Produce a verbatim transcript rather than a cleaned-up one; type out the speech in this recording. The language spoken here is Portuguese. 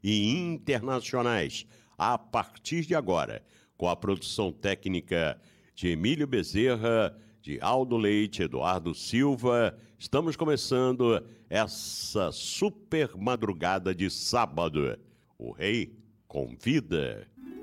e internacionais. A partir de agora, com a produção técnica de Emílio Bezerra, de Aldo Leite, Eduardo Silva, estamos começando essa super madrugada de sábado. O Rei convida.